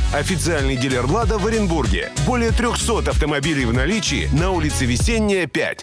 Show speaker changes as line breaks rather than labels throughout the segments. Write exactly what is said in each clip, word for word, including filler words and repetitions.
Официальный дилер «Лада» в Оренбурге. Более трехсот автомобилей в наличии на улице Весенняя, пять.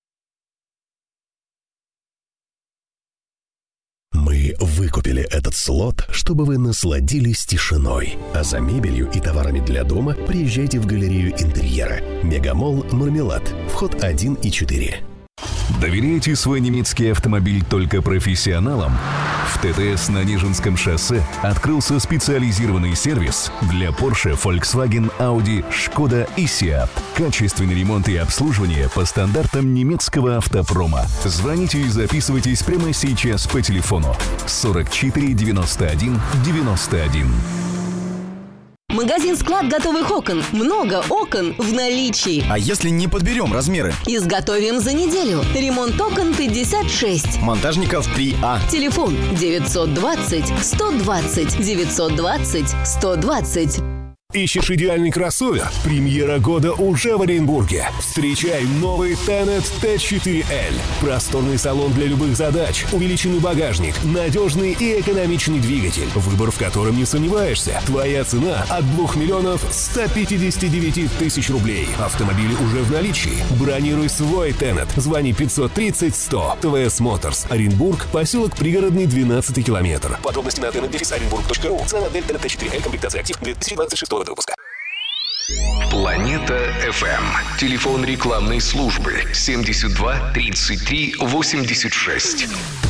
Мы выкупили этот слот, чтобы вы насладились тишиной. А за мебелью и товарами для дома приезжайте в галерею интерьера. Мегамолл «Мармелад». Вход один и четыре.
Доверяете свой немецкий автомобиль только профессионалам? В ТТС на Нежинском шоссе открылся специализированный сервис для Porsche, Volkswagen, Audi, Skoda и Seat. Качественный ремонт и обслуживание по стандартам немецкого автопрома. Звоните и записывайтесь прямо сейчас по телефону сорок четыре девяносто один девяносто один.
Магазин-склад готовых окон. Много окон в наличии.
А если не подберем размеры?
Изготовим за неделю. Ремонт окон пятьдесят шесть.
Монтажников три А.
Телефон девятьсот двадцать сто двадцать девятьсот двадцать сто двадцать.
Ищешь идеальный кроссовер? Премьера года уже в Оренбурге. Встречай новый Tenet Т четыре Л. Просторный салон для любых задач, увеличенный багажник, надежный и экономичный двигатель, выбор в котором не сомневаешься. Твоя цена от двух миллионов ста пятидесяти девяти тысяч рублей. Автомобили уже в наличии. Бронируй свой Tenet. Звони пятьсот тридцать сто. ТВС Моторс. Оренбург. Поселок Пригородный, двенадцатый километр. Подробности на теnet дефис оренбург точка ру. Цена модель Tenet Т четыре Л. Комплектация актив две тысячи двадцать шестого выпуска.
Планета эф эм. Телефон рекламной службы семьдесят два тридцать три восемьдесят шесть.